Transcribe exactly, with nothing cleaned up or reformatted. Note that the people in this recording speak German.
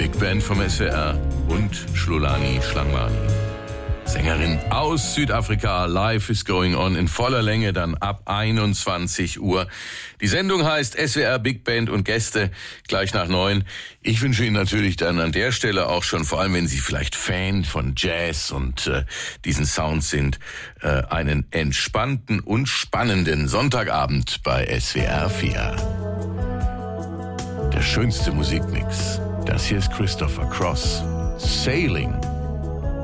Big Band vom S W R und Shlulani Shlangmani. Sängerin aus Südafrika, Life is Going On in voller Länge, dann ab einundzwanzig Uhr. Die Sendung heißt S W R Big Band und Gäste, gleich nach neun. Ich wünsche Ihnen natürlich dann an der Stelle auch schon, vor allem wenn Sie vielleicht Fan von Jazz und äh, diesen Sounds sind, äh, einen entspannten und spannenden Sonntagabend bei S W R vier. Der schönste Musikmix. Das hier ist Christopher Cross. Sailing.